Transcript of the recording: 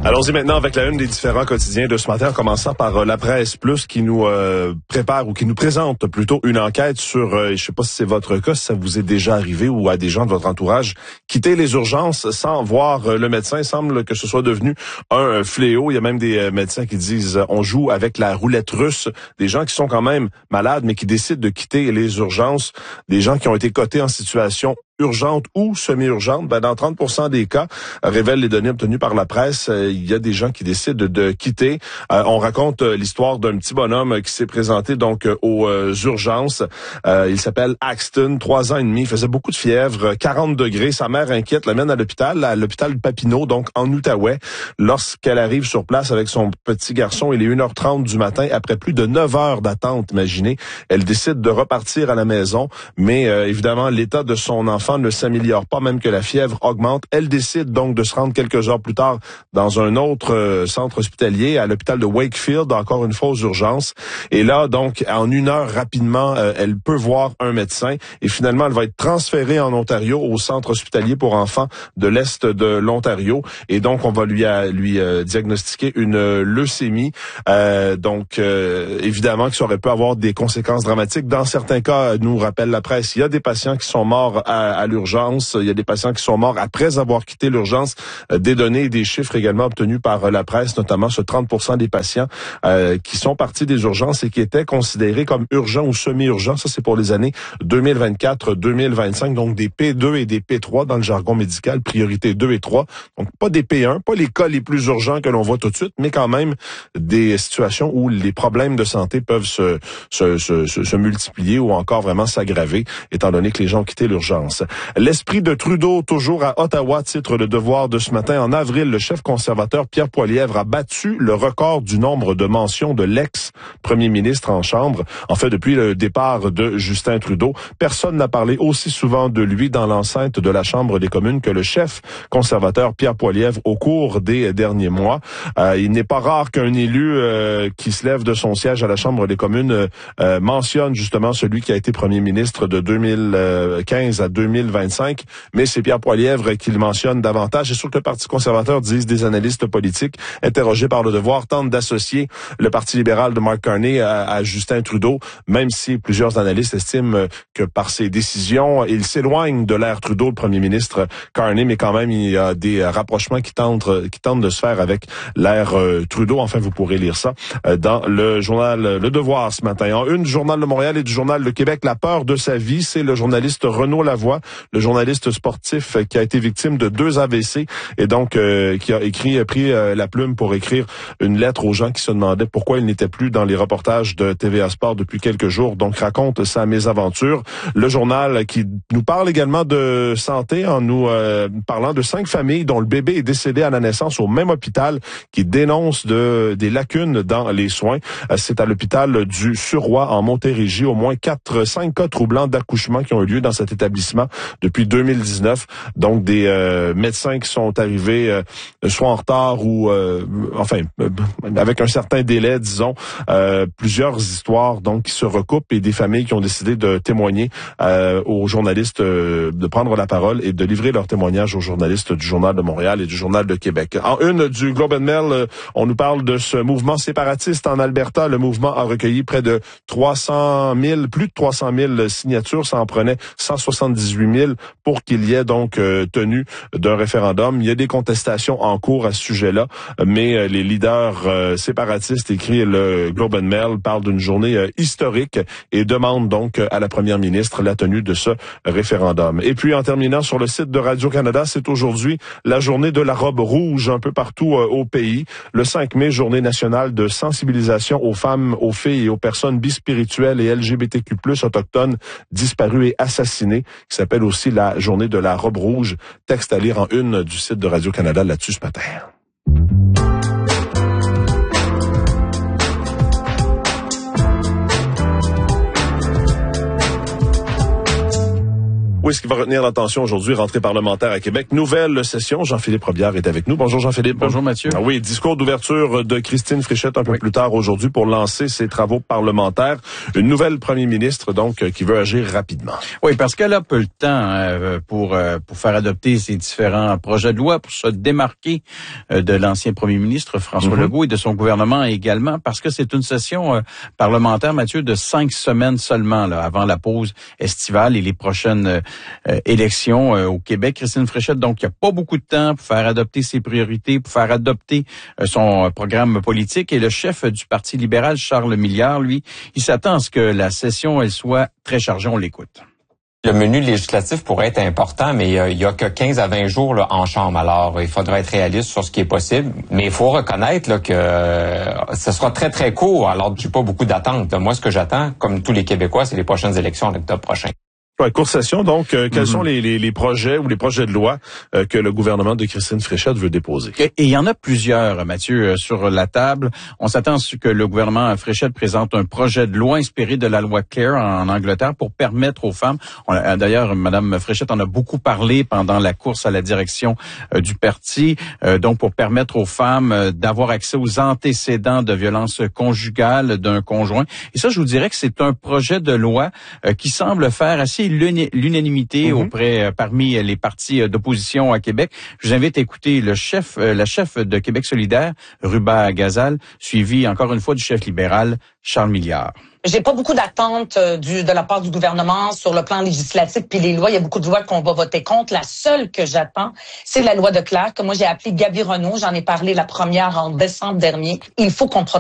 Allons-y maintenant avec la une des différents quotidiens de ce matin, en commençant par La Presse Plus qui nous prépare ou qui nous présente plutôt une enquête sur, je sais pas si c'est votre cas, si ça vous est déjà arrivé ou à des gens de votre entourage, quitter les urgences sans voir le médecin. Il semble que ce soit devenu un fléau. Il y a même des médecins qui disent on joue avec la roulette russe. Des gens qui sont quand même malades mais qui décident de quitter les urgences. Des gens qui ont été cotés en situation urgente ou semi-urgente, dans 30% des cas, révèlent les données obtenues par la presse, il y a des gens qui décident de quitter. On raconte l'histoire d'un petit bonhomme qui s'est présenté donc aux urgences. Il s'appelle Axton, 3 ans et demi, il faisait beaucoup de fièvre, 40 degrés. Sa mère inquiète l'amène à l'hôpital Papineau, donc en Outaouais. Lorsqu'elle arrive sur place avec son petit garçon, il est 1h30 du matin, après plus de 9 heures d'attente, imaginez. Elle décide de repartir à la maison, mais évidemment, l'état de son enfant ne s'améliore pas, même que la fièvre augmente. Elle décide donc de se rendre quelques heures plus tard dans un autre centre hospitalier, à l'hôpital de Wakefield, encore une fois aux urgences. Et là, donc, en 1 heure, rapidement, elle peut voir un médecin. Et finalement, elle va être transférée en Ontario, au centre hospitalier pour enfants de l'Est de l'Ontario. Et donc, on va lui diagnostiquer une leucémie. Évidemment, que ça aurait pu avoir des conséquences dramatiques. Dans certains cas, nous rappelle la presse, il y a des patients qui sont morts à l'urgence. Il y a des patients qui sont morts après avoir quitté l'urgence. Des données et des chiffres également obtenus par la presse, notamment ce 30% des patients qui sont partis des urgences et qui étaient considérés comme urgents ou semi-urgents. Ça, c'est pour les années 2024-2025. Donc, des P2 et des P3 dans le jargon médical, priorité 2 et 3. Donc, pas des P1, pas les cas les plus urgents que l'on voit tout de suite, mais quand même des situations où les problèmes de santé peuvent se multiplier ou encore vraiment s'aggraver, étant donné que les gens ont quitté l'urgence. L'esprit de Trudeau, toujours à Ottawa, titre Le Devoir de ce matin. En avril, le chef conservateur Pierre Poilievre a battu le record du nombre de mentions de l'ex-premier ministre en Chambre. En fait, depuis le départ de Justin Trudeau, personne n'a parlé aussi souvent de lui dans l'enceinte de la Chambre des communes que le chef conservateur Pierre Poilievre au cours des derniers mois. Il n'est pas rare qu'un élu qui se lève de son siège à la Chambre des communes mentionne justement celui qui a été premier ministre de 2015 à 2025, mais c'est Pierre Poilievre qui le mentionne davantage. C'est sûr que le Parti conservateur, disent des analystes politiques interrogés par Le Devoir, tente d'associer le Parti libéral de Mark Carney à Justin Trudeau, même si plusieurs analystes estiment que par ses décisions, il s'éloigne de l'ère Trudeau, le premier ministre Carney, mais quand même, il y a des rapprochements qui tentent de se faire avec l'ère Trudeau. Enfin, vous pourrez lire ça dans le journal Le Devoir ce matin. En une, du Journal de Montréal et du Journal de Québec, la peur de sa vie, c'est le journaliste Renaud Lavoie, le journaliste sportif qui a été victime de 2 AVC et donc qui a pris la plume pour écrire une lettre aux gens qui se demandaient pourquoi il n'était plus dans les reportages de TVA Sport depuis quelques jours. Donc raconte sa mésaventure. Le journal qui nous parle également de santé en nous parlant de 5 familles dont le bébé est décédé à la naissance au même hôpital, qui dénoncent des lacunes dans les soins. C'est à l'hôpital du Suroît en Montérégie. Au moins 5 cas troublants d'accouchement qui ont eu lieu dans cet établissement depuis 2019. Donc des médecins qui sont arrivés soit en retard ou avec un certain délai, disons. Plusieurs histoires donc qui se recoupent et des familles qui ont décidé de témoigner aux journalistes, de prendre la parole et de livrer leur témoignage aux journalistes du Journal de Montréal et du Journal de Québec. En une du Globe and Mail, on nous parle de ce mouvement séparatiste en Alberta. Le mouvement a recueilli plus de 300 000 signatures. Ça en prenait 178 000 pour qu'il y ait donc tenue d'un référendum. Il y a des contestations en cours à ce sujet-là, mais les leaders séparatistes, écrit le Globe and Mail, parlent d'une journée historique et demandent donc à la première ministre la tenue de ce référendum. Et puis en terminant, sur le site de Radio-Canada, c'est aujourd'hui la journée de la robe rouge un peu partout au pays. Le 5 mai, journée nationale de sensibilisation aux femmes, aux filles et aux personnes bispirituelles et LGBTQ+, autochtones disparues et assassinées, qui s'appelle aussi la journée de la robe rouge. Texte à lire en une du site de Radio-Canada là-dessus ce matin. Oui, Oui, ce qui va retenir l'attention aujourd'hui, rentrée parlementaire à Québec. Nouvelle session. Jean-Philippe Robillard est avec nous. Bonjour Jean-Philippe. Bonjour Mathieu. Oui, discours d'ouverture de Christine Fréchette un peu plus tard aujourd'hui pour lancer ses travaux parlementaires. Une nouvelle premier ministre, donc, qui veut agir rapidement. Oui, parce qu'elle a peu le temps pour faire adopter ces différents projets de loi, pour se démarquer de l'ancien premier ministre François Legault et de son gouvernement également, parce que c'est une session parlementaire, Mathieu, de 5 semaines seulement là, avant la pause estivale et les prochaines élections au Québec. Christine Fréchette, donc, il n'y a pas beaucoup de temps pour faire adopter ses priorités, pour faire adopter son programme politique. Et le chef du Parti libéral, Charles Milliard, lui, il s'attend à ce que la session, elle soit très chargée. On l'écoute. Le menu législatif pourrait être important, mais il y a que 15 à 20 jours là, en chambre. Alors, il faudra être réaliste sur ce qui est possible. Mais il faut reconnaître là, que ce sera très, très court. Alors, j'ai pas beaucoup d'attentes. Moi, ce que j'attends, comme tous les Québécois, c'est les prochaines élections en octobre prochain. Courte session, donc, quels sont les projets ou les projets de loi que le gouvernement de Christine Fréchette veut déposer? Et il y en a plusieurs, Mathieu, sur la table. On s'attend à ce que le gouvernement Fréchette présente un projet de loi inspiré de la loi Clare en Angleterre pour permettre aux femmes, d'ailleurs, Madame Fréchette en a beaucoup parlé pendant la course à la direction du parti, donc pour permettre aux femmes d'avoir accès aux antécédents de violence conjugale d'un conjoint. Et ça, je vous dirais que c'est un projet de loi qui semble faire assez l'unanimité parmi les partis d'opposition à Québec. Je vous invite à écouter la chef de Québec solidaire, Ruba Gazal, suivi encore une fois du chef libéral, Charles Milliard. J'ai pas beaucoup d'attentes de la part du gouvernement sur le plan législatif puis les lois. Il y a beaucoup de lois qu'on va voter contre. La seule que j'attends, c'est la loi de Clare que moi j'ai appelée Gabi Renault. J'en ai parlé la première en décembre dernier. Il faut qu'on protège